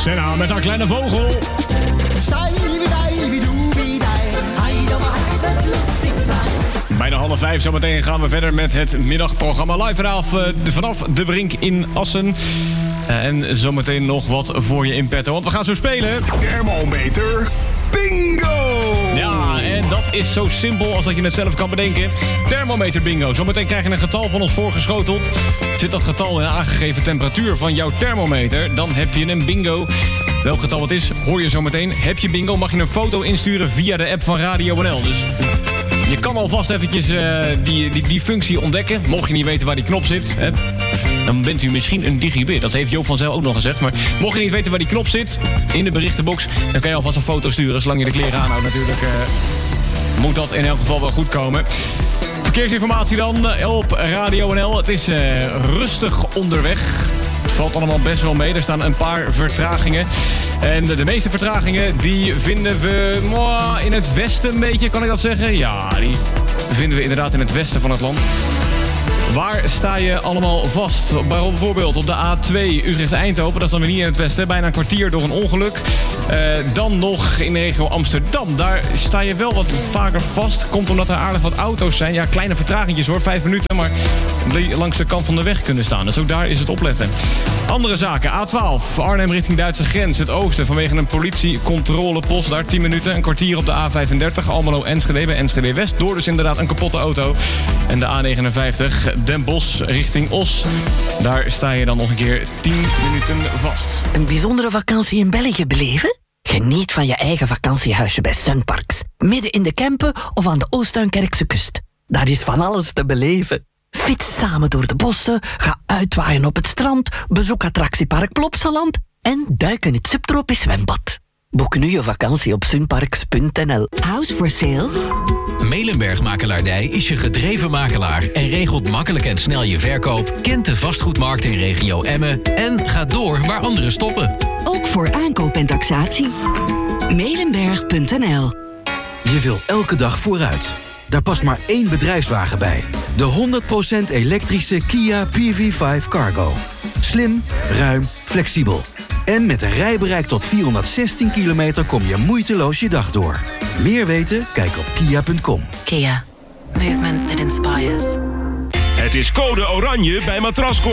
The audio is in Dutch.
Senna met haar kleine vogel. Bijna 4:30 zometeen gaan we verder met het middagprogramma live vanaf de Brink in Assen. En zometeen nog wat voor je in petto, want we gaan zo spelen. Thermometer bingo! Ja, en dat is zo simpel als dat je het zelf kan bedenken. Thermometer bingo. Zometeen krijg je een getal van ons voorgeschoteld. Zit dat getal in de aangegeven temperatuur van jouw thermometer, dan heb je een bingo. Welk getal het is, hoor je zometeen. Heb je bingo, mag je een foto insturen via de app van Radio NL. Dus je kan alvast eventjes die functie ontdekken. Mocht je niet weten waar die knop zit, hè, dan bent u misschien een digibit. Dat heeft Joop van Zijl ook nog gezegd. Maar mocht je niet weten waar die knop zit, in de berichtenbox, dan kan je alvast een foto sturen. Zolang je de kleren aanhoudt natuurlijk, moet dat in elk geval wel goed komen. Verkeersinformatie dan op Radio NL. Het is rustig onderweg. Het valt allemaal best wel mee. Er staan een paar vertragingen. En de meeste vertragingen die vinden we in het westen een beetje, kan ik dat zeggen? Ja, die vinden we inderdaad in het westen van het land. Waar sta je allemaal vast? Bijvoorbeeld op de A2 Utrecht-Eindhoven. Dat is dan weer niet in het westen. Bijna een kwartier door een ongeluk. Dan nog in de regio Amsterdam. Daar sta je wel wat vaker vast. Komt omdat er aardig wat auto's zijn. Ja, kleine vertragingjes hoor, 5 minuten. Maar die langs de kant van de weg kunnen staan. Dus ook daar is het opletten. Andere zaken. A12 Arnhem richting Duitse grens. Het oosten vanwege een politiecontrolepost. Daar 10 minuten. Een kwartier op de A35 Almelo-Enschede bij Enschede West. Door dus inderdaad een kapotte auto. En de A59 Den Bosch richting Os. Daar sta je dan nog een keer 10 minuten vast. Een bijzondere vakantie in België beleven? Geniet van je eigen vakantiehuisje bij Sunparks. Midden in de Kempen of aan de Oost-Duinkerkse kust. Daar is van alles te beleven. Fiets samen door de bossen, ga uitwaaien op het strand, bezoek attractiepark Plopsaland en duik in het subtropisch zwembad. Boek nu je vakantie op sunparks.nl. House for sale? Melenberg Makelaardij is je gedreven makelaar en regelt makkelijk en snel je verkoop, kent de vastgoedmarkt in regio Emmen en gaat door waar anderen stoppen. Ook voor aankoop en taxatie. Melenberg.nl. Je wil elke dag vooruit. Daar past maar één bedrijfswagen bij. De 100% elektrische Kia PV5 Cargo. Slim, ruim, flexibel. En met een rijbereik tot 416 kilometer kom je moeiteloos je dag door. Meer weten? Kijk op kia.com. Kia. Movement that inspires. Het is code oranje bij Matrasco.